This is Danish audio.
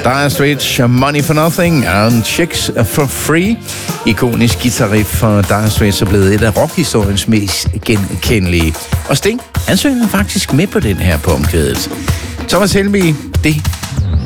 Dire Straits, Money for Nothing and Chicks for Free. Ikonisk guitarriff for Dire Straits er blevet et af rockhistoriens mest genkendelige. Og Sting, han synger faktisk med på den her på omkvædet. Thomas Helmig, det